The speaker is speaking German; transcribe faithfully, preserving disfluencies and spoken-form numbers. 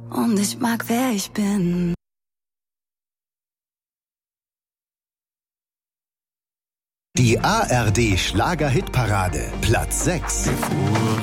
Und ich mag, wer ich bin. Die A R D Schlager-Hitparade, Platz sechs.